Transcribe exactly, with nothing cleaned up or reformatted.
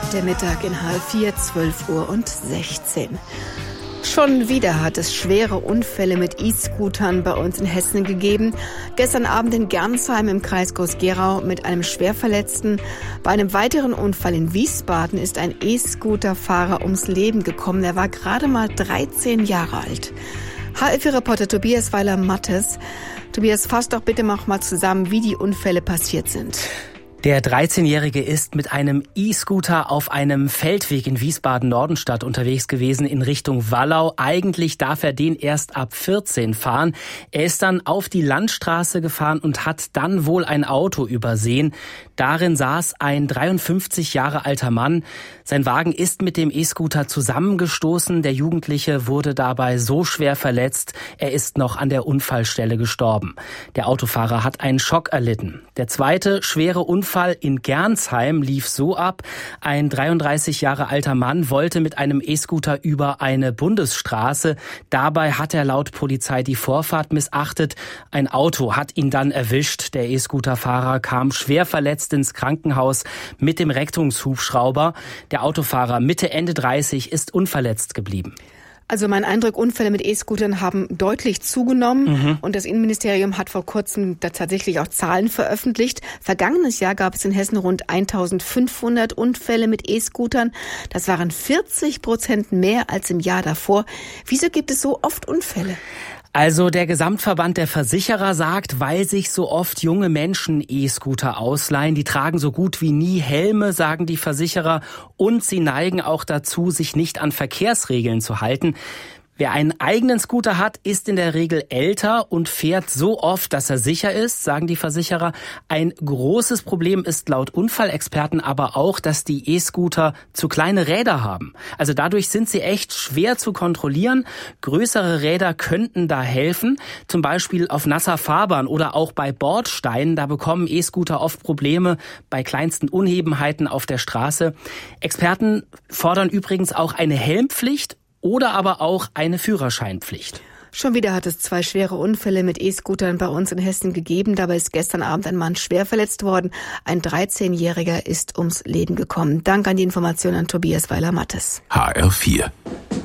Der Mittag in H L vier, zwölf Uhr und sechzehn. Schon wieder hat es schwere Unfälle mit E-Scootern bei uns in Hessen gegeben. Gestern Abend in Gernsheim im Kreis Groß-Gerau mit einem Schwerverletzten. Bei einem weiteren Unfall in Wiesbaden ist ein E-Scooter-Fahrer ums Leben gekommen. Er war gerade mal dreizehn Jahre alt. H L vier-Reporter Tobias Weiler-Mattes. Tobias, fass doch bitte noch mal zusammen, wie die Unfälle passiert sind. Der dreizehnjährige ist mit einem E-Scooter auf einem Feldweg in Wiesbaden-Nordenstadt unterwegs gewesen in Richtung Wallau. Eigentlich darf er den erst ab vierzehn fahren. Er ist dann auf die Landstraße gefahren und hat dann wohl ein Auto übersehen. Darin saß ein dreiundfünfzig Jahre alter Mann. Sein Wagen ist mit dem E-Scooter zusammengestoßen. Der Jugendliche wurde dabei so schwer verletzt, er ist noch an der Unfallstelle gestorben. Der Autofahrer hat einen Schock erlitten. Der zweite schwere Unfall in Gernsheim lief so ab. Ein dreiunddreißig Jahre alter Mann wollte mit einem E-Scooter über eine Bundesstraße. Dabei hat er laut Polizei die Vorfahrt missachtet. Ein Auto hat ihn dann erwischt. Der E-Scooter-Fahrer kam schwer verletzt ins Krankenhaus mit dem Rettungshubschrauber. Der Autofahrer Mitte, Ende dreißig ist unverletzt geblieben. Also mein Eindruck, Unfälle mit E-Scootern haben deutlich zugenommen. Mhm. Und das Innenministerium hat vor kurzem da tatsächlich auch Zahlen veröffentlicht. Vergangenes Jahr gab es in Hessen rund eintausendfünfhundert Unfälle mit E-Scootern. Das waren vierzig Prozent mehr als im Jahr davor. Wieso gibt es so oft Unfälle? Also der Gesamtverband der Versicherer sagt, weil sich so oft junge Menschen E-Scooter ausleihen, die tragen so gut wie nie Helme, sagen die Versicherer, und sie neigen auch dazu, sich nicht an Verkehrsregeln zu halten. Wer einen eigenen Scooter hat, ist in der Regel älter und fährt so oft, dass er sicher ist, sagen die Versicherer. Ein großes Problem ist laut Unfallexperten aber auch, dass die E-Scooter zu kleine Räder haben. Also dadurch sind sie echt schwer zu kontrollieren. Größere Räder könnten da helfen, zum Beispiel auf nasser Fahrbahn oder auch bei Bordsteinen. Da bekommen E-Scooter oft Probleme bei kleinsten Unebenheiten auf der Straße. Experten fordern übrigens auch eine Helmpflicht oder aber auch eine Führerscheinpflicht. Schon wieder hat es zwei schwere Unfälle mit E-Scootern bei uns in Hessen gegeben. Dabei ist gestern Abend ein Mann schwer verletzt worden. Ein dreizehnjähriger ist ums Leben gekommen. Dank an die Information an Tobias Weiler-Mattes. H R vier